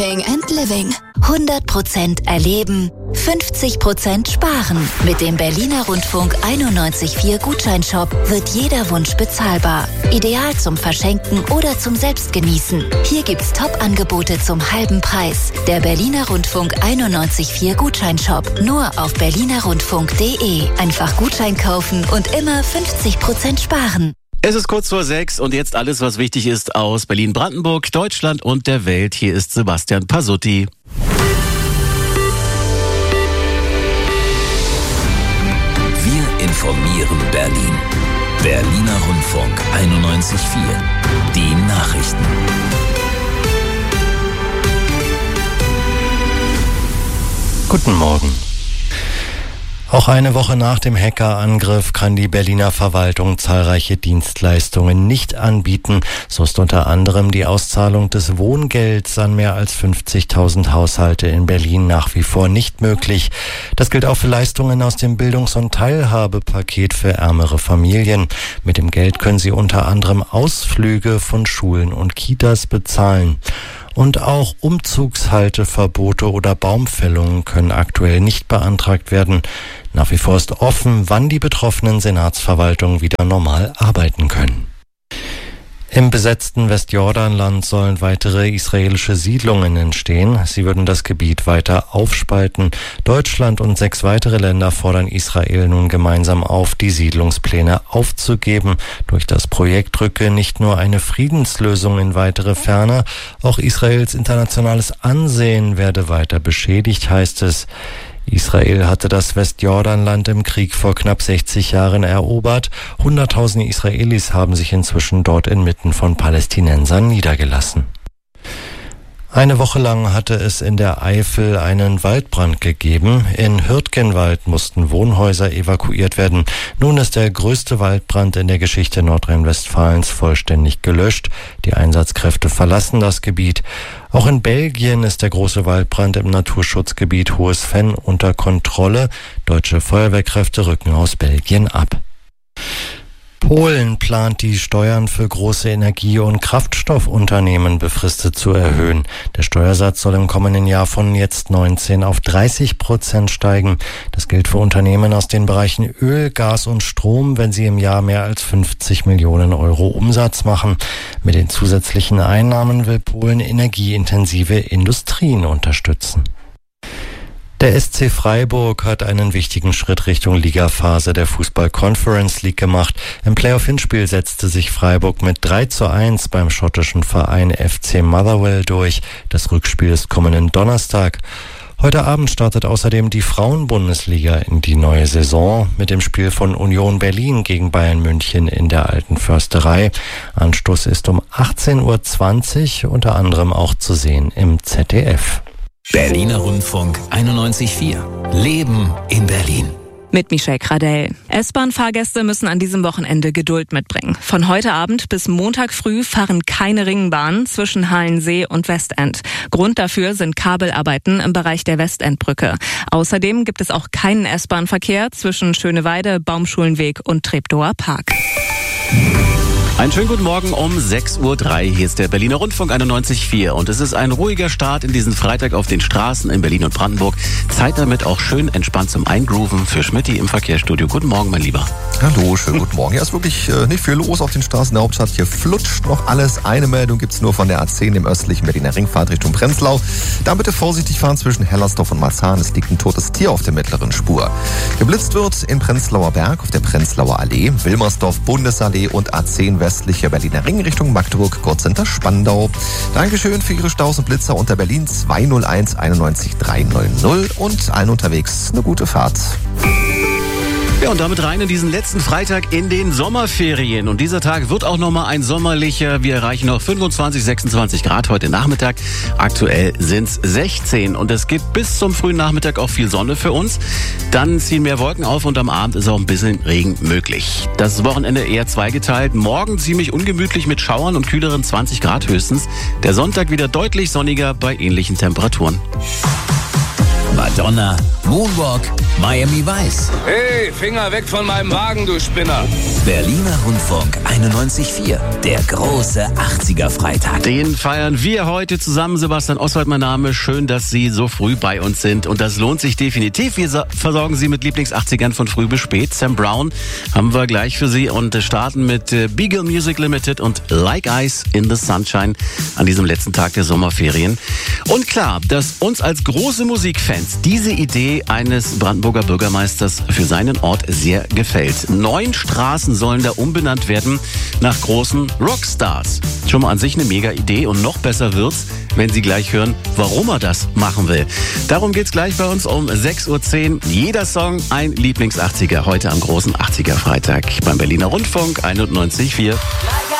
and Living. 100% erleben, 50% sparen. Mit dem Berliner Rundfunk 91.4 Gutscheinshop wird jeder Wunsch bezahlbar. Ideal zum Verschenken oder zum Selbstgenießen. Hier gibt's Top-Angebote zum halben Preis. Der Berliner Rundfunk 91.4 Gutscheinshop. Nur auf berlinerrundfunk.de. Einfach Gutschein kaufen und immer 50% sparen. Es ist kurz vor 6 und jetzt alles, was wichtig ist aus Berlin-Brandenburg, Deutschland und der Welt. Hier ist Sebastian Pasutti. Wir informieren Berlin. Berliner Rundfunk 91.4. Die Nachrichten. Guten Morgen. Auch eine Woche nach dem Hackerangriff kann die Berliner Verwaltung zahlreiche Dienstleistungen nicht anbieten. So ist unter anderem die Auszahlung des Wohngelds an mehr als 50.000 Haushalte in Berlin nach wie vor nicht möglich. Das gilt auch für Leistungen aus dem Bildungs- und Teilhabepaket für ärmere Familien. Mit dem Geld können sie unter anderem Ausflüge von Schulen und Kitas bezahlen. Und auch Umzugshalteverbote oder Baumfällungen können aktuell nicht beantragt werden. Nach wie vor ist offen, wann die betroffenen Senatsverwaltungen wieder normal arbeiten können. Im besetzten Westjordanland sollen weitere israelische Siedlungen entstehen. Sie würden das Gebiet weiter aufspalten. Deutschland und 6 weitere Länder fordern Israel nun gemeinsam auf, die Siedlungspläne aufzugeben. Durch das Projekt rücke nicht nur eine Friedenslösung in weitere Ferne, auch Israels internationales Ansehen werde weiter beschädigt, heißt es. Israel hatte das Westjordanland im Krieg vor knapp 60 Jahren erobert. Hunderttausende Israelis haben sich inzwischen dort inmitten von Palästinensern niedergelassen. Eine Woche lang hatte es in der Eifel einen Waldbrand gegeben. In Hürtgenwald mussten Wohnhäuser evakuiert werden. Nun ist der größte Waldbrand in der Geschichte Nordrhein-Westfalens vollständig gelöscht. Die Einsatzkräfte verlassen das Gebiet. Auch in Belgien ist der große Waldbrand im Naturschutzgebiet Hohes Venn unter Kontrolle. Deutsche Feuerwehrkräfte rücken aus Belgien ab. Polen plant, die Steuern für große Energie- und Kraftstoffunternehmen befristet zu erhöhen. Der Steuersatz soll im kommenden Jahr von jetzt 19% auf 30% steigen. Das gilt für Unternehmen aus den Bereichen Öl, Gas und Strom, wenn sie im Jahr mehr als 50 Millionen Euro Umsatz machen. Mit den zusätzlichen Einnahmen will Polen energieintensive Industrien unterstützen. Der SC Freiburg hat einen wichtigen Schritt Richtung Ligaphase der Fußball-Conference League gemacht. Im Playoff-Hinspiel setzte sich Freiburg mit 3:1 beim schottischen Verein FC Motherwell durch. Das Rückspiel ist kommenden Donnerstag. Heute Abend startet außerdem die Frauen-Bundesliga in die neue Saison mit dem Spiel von Union Berlin gegen Bayern München in der Alten Försterei. Anstoß ist um 18:20 Uhr, unter anderem auch zu sehen im ZDF. Berliner Rundfunk 91.4. Leben in Berlin. Mit Michelle Kradell. S-Bahn-Fahrgäste müssen an diesem Wochenende Geduld mitbringen. Von heute Abend bis Montag früh fahren keine Ringbahnen zwischen Halensee und Westend. Grund dafür sind Kabelarbeiten im Bereich der Westendbrücke. Außerdem gibt es auch keinen S-Bahn-Verkehr zwischen Schöneweide, Baumschulenweg und Treptower Park. Einen schönen guten Morgen um 6:03 Uhr. Hier ist der Berliner Rundfunk 91.4 und es ist ein ruhiger Start in diesen Freitag auf den Straßen in Berlin und Brandenburg. Zeit damit auch schön entspannt zum Eingrooven für Schmidti im Verkehrsstudio. Guten Morgen, mein Lieber. Hallo, schönen guten Morgen. Ja, ist wirklich nicht viel los auf den Straßen der Hauptstadt. Hier flutscht noch alles. Eine Meldung gibt's nur von der A10 im östlichen Berliner Ringfahrt Richtung Prenzlau. Da bitte vorsichtig fahren zwischen Hellersdorf und Marzahn. Es liegt ein totes Tier auf der mittleren Spur. Geblitzt wird in Prenzlauer Berg auf der Prenzlauer Allee, Wilmersdorf Bundesallee und A10 westliche Berliner Ring Richtung Magdeburg, kurz hinter Spandau. Dankeschön für Ihre Staus und Blitzer unter Berlin 201 91 300 und allen unterwegs eine gute Fahrt. Ja, und damit rein in diesen letzten Freitag in den Sommerferien. Und dieser Tag wird auch nochmal ein sommerlicher. Wir erreichen noch 25, 26 Grad heute Nachmittag. Aktuell sind's 16. Und es gibt bis zum frühen Nachmittag auch viel Sonne für uns. Dann ziehen mehr Wolken auf und am Abend ist auch ein bisschen Regen möglich. Das Wochenende eher zweigeteilt. Morgen ziemlich ungemütlich mit Schauern und kühleren 20 Grad höchstens. Der Sonntag wieder deutlich sonniger bei ähnlichen Temperaturen. Madonna Moonwalk, Miami Vice. Hey, Finger weg von meinem Wagen, du Spinner. Berliner Rundfunk 91.4, der große 80er-Freitag. Den feiern wir heute zusammen. Sebastian Oswald, mein Name. Schön, dass Sie so früh bei uns sind. Und das lohnt sich definitiv. Wir versorgen Sie mit Lieblings-80ern von früh bis spät. Sam Brown haben wir gleich für Sie und starten mit Beagle Music Limited und Like Ice in the Sunshine an diesem letzten Tag der Sommerferien. Und klar, dass uns als große Musikfans diese Idee eines Brandenburger Bürgermeisters für seinen Ort sehr gefällt. 9 Straßen sollen da umbenannt werden nach großen Rockstars. Schon mal an sich eine mega Idee und noch besser wird's, wenn Sie gleich hören, warum er das machen will. Darum geht's gleich bei uns um 6.10 Uhr. Jeder Song ein Lieblings-80er. Heute am großen 80er-Freitag beim Berliner Rundfunk 91.4.